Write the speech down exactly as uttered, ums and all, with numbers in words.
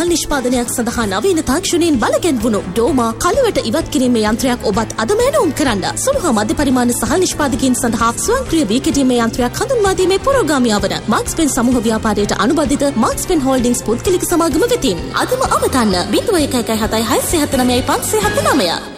සහල් නිෂ්පාදනයක් සඳහා නවීන තාක්ෂණයෙන් බලගැන්වුණු ඩෝමා කළුවට ඉවත් කිරීමේ යන්ත්‍රයක් ඔබත් අදම එනවුම් කරන්න. සුළු හා මධ්‍ය පරිමාණ සහල් නිෂ්පාදකයන් සඳහා ස්වයංක්‍රීය වී කෙටීමේ යන්ත්‍රයක් හඳුන්වා දීමේ පුරෝගාමියා වන මාක්ස් පෙන් සමූහ ව්‍යාපාරයට අනුබද්ධිත මාක්ස් පෙන් හෝල්ඩින්ග්ස් පුද්ගලික සමාගම වෙතින් අදම අමතන්න ज़ीरो वन वन सात हई हई हत्तर नौ पाँच सात नौ।